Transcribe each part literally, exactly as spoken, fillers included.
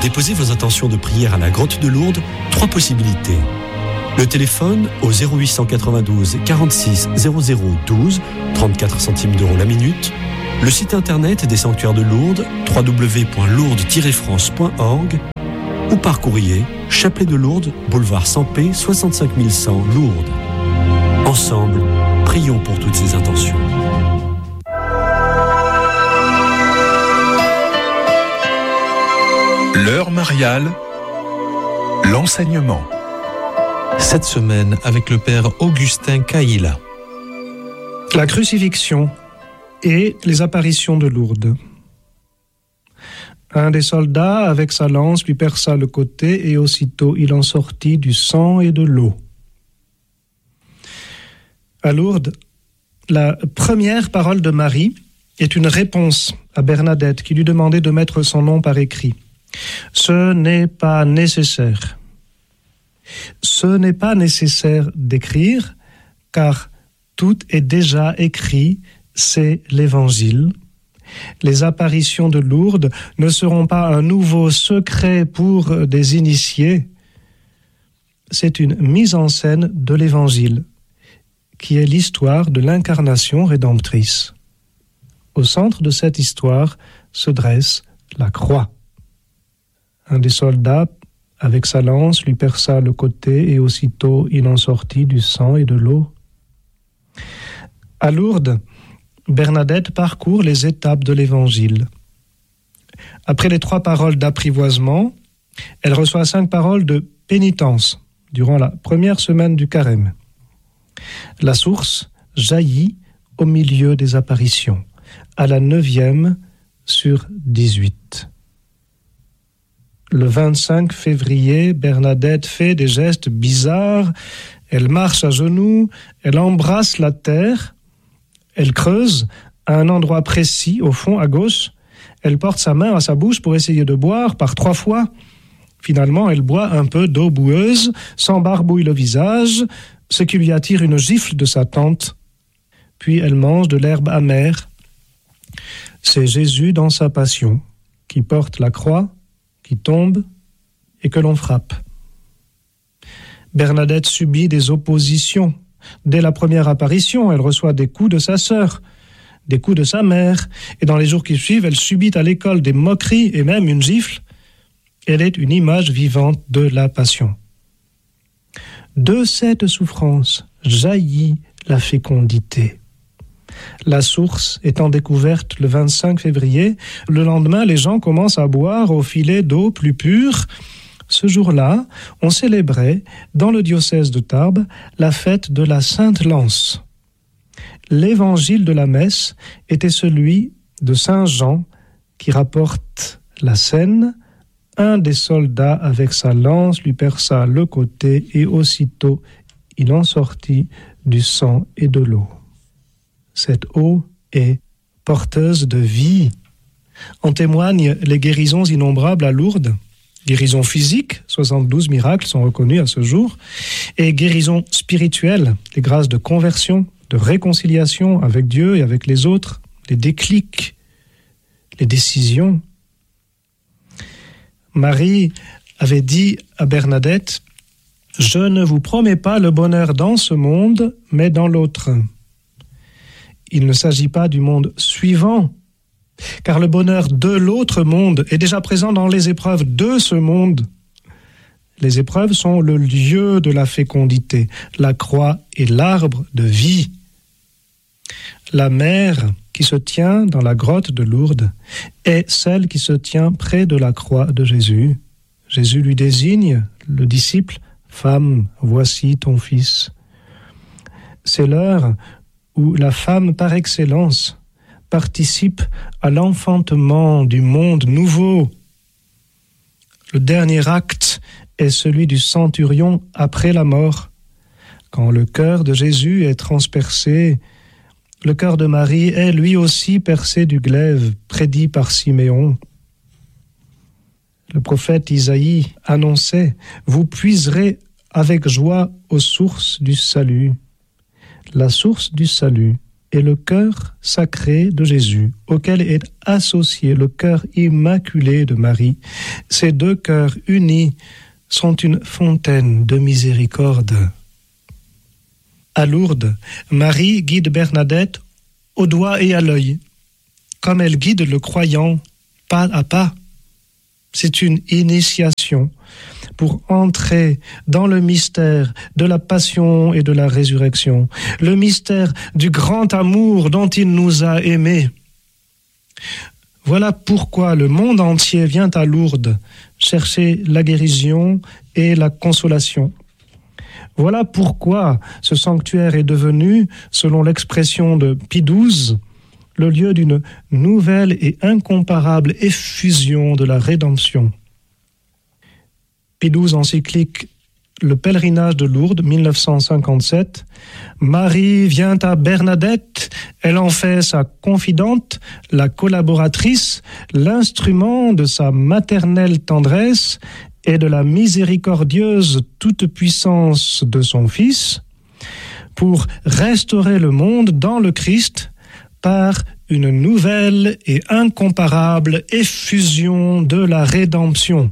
déposer vos intentions de prière à la Grotte de Lourdes, trois possibilités. Le téléphone au zéro huit cent quatre-vingt-douze quarante-six zéro zéro douze, trente-quatre centimes d'euros la minute. Le site internet des sanctuaires de Lourdes, w w w point lourdes tiret france point org, ou par courrier, Chapelet de Lourdes, boulevard Sampé, soixante-cinq mille cent, Lourdes. Ensemble, prions pour toutes ces intentions. L'heure mariale, l'enseignement. Cette semaine avec le père Augustin Caïla. La crucifixion et les apparitions de Lourdes. Un des soldats, avec sa lance, lui perça le côté, et aussitôt il en sortit du sang et de l'eau. À Lourdes, la première parole de Marie est une réponse à Bernadette qui lui demandait de mettre son nom par écrit. Ce n'est pas nécessaire. Ce n'est pas nécessaire d'écrire, car tout est déjà écrit, c'est l'Évangile. Les apparitions de Lourdes ne seront pas un nouveau secret pour des initiés. C'est une mise en scène de l'Évangile, qui est l'histoire de l'incarnation rédemptrice. Au centre de cette histoire se dresse la croix. Un des soldats, avec sa lance, lui perça le côté, et aussitôt il en sortit du sang et de l'eau. À Lourdes, Bernadette parcourt les étapes de l'Évangile. Après les trois paroles d'apprivoisement, elle reçoit cinq paroles de pénitence durant la première semaine du carême. La source jaillit au milieu des apparitions, à la neuvième sur dix-huit. Le vingt-cinq février, Bernadette fait des gestes bizarres. Elle marche à genoux, elle embrasse la terre, elle creuse à un endroit précis, au fond, à gauche. Elle porte sa main à sa bouche pour essayer de boire par trois fois. Finalement, elle boit un peu d'eau boueuse, s'embarbouille le visage, ce qui lui attire une gifle de sa tante. Puis elle mange de l'herbe amère. C'est Jésus dans sa passion, qui porte la croix, qui tombe et que l'on frappe. Bernadette subit des oppositions. Dès la première apparition, elle reçoit des coups de sa sœur, des coups de sa mère, et dans les jours qui suivent, elle subit à l'école des moqueries et même une gifle. Elle est une image vivante de la passion. De cette souffrance jaillit la fécondité. La source étant découverte le vingt-cinq février, le lendemain, les gens commencent à boire au filet d'eau plus pure. Ce jour-là, on célébrait, dans le diocèse de Tarbes, la fête de la Sainte Lance. L'évangile de la messe était celui de Saint Jean, qui rapporte la scène. Un des soldats, avec sa lance, lui perça le côté, et aussitôt il en sortit du sang et de l'eau. Cette eau est porteuse de vie. En témoignent les guérisons innombrables à Lourdes. Guérisons physiques, soixante-douze miracles sont reconnus à ce jour, et guérisons spirituelles, les grâces de conversion, de réconciliation avec Dieu et avec les autres, les déclics, les décisions. Marie avait dit à Bernadette, « Je ne vous promets pas le bonheur dans ce monde, mais dans l'autre. » Il ne s'agit pas du monde suivant, car le bonheur de l'autre monde est déjà présent dans les épreuves de ce monde. Les épreuves sont le lieu de la fécondité. La croix est l'arbre de vie. La mère qui se tient dans la grotte de Lourdes est celle qui se tient près de la croix de Jésus. Jésus lui désigne, le disciple, « Femme, voici ton fils ». C'est l'heure où la femme par excellence participe à l'enfantement du monde nouveau. Le dernier acte est celui du centurion après la mort. Quand le cœur de Jésus est transpercé, le cœur de Marie est lui aussi percé du glaive prédit par Siméon. Le prophète Isaïe annonçait « Vous puiserez avec joie aux sources du salut ». La source du salut est le cœur sacré de Jésus, auquel est associé le cœur immaculé de Marie. Ces deux cœurs unis sont une fontaine de miséricorde. À Lourdes, Marie guide Bernadette au doigt et à l'œil, comme elle guide le croyant pas à pas. C'est une initiation pour entrer dans le mystère de la passion et de la résurrection, le mystère du grand amour dont il nous a aimés. Voilà pourquoi le monde entier vient à Lourdes chercher la guérison et la consolation. Voilà pourquoi ce sanctuaire est devenu, selon l'expression de Pie douze, le lieu d'une nouvelle et incomparable effusion de la rédemption. Pie douze encyclique Le pèlerinage de Lourdes, mille neuf cent cinquante-sept. Marie vient à Bernadette, elle en fait sa confidente, la collaboratrice, l'instrument de sa maternelle tendresse et de la miséricordieuse toute-puissance de son Fils, pour restaurer le monde dans le Christ par une nouvelle et incomparable effusion de la rédemption.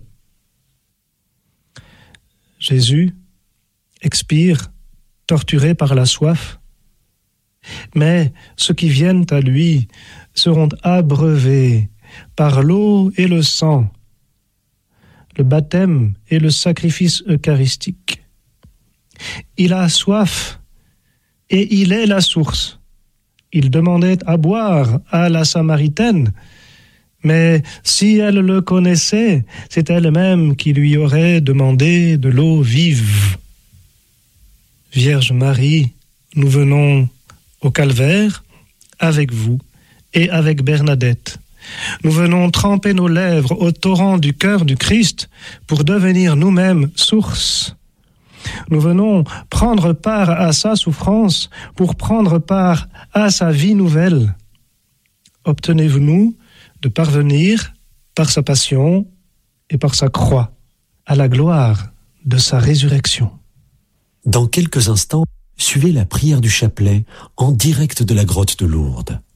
Jésus expire, torturé par la soif, mais ceux qui viennent à lui seront abreuvés par l'eau et le sang, le baptême et le sacrifice eucharistique. Il a soif et il est la source. Il demandait à boire à la Samaritaine, mais si elle le connaissait, c'est elle-même qui lui aurait demandé de l'eau vive. Vierge Marie, nous venons au calvaire avec vous et avec Bernadette. Nous venons tremper nos lèvres au torrent du cœur du Christ pour devenir nous-mêmes source. Nous venons prendre part à sa souffrance pour prendre part à sa vie nouvelle. Obtenez-vous-nous de parvenir, par sa passion et par sa croix, à la gloire de sa résurrection. Dans quelques instants, suivez la prière du chapelet en direct de la grotte de Lourdes.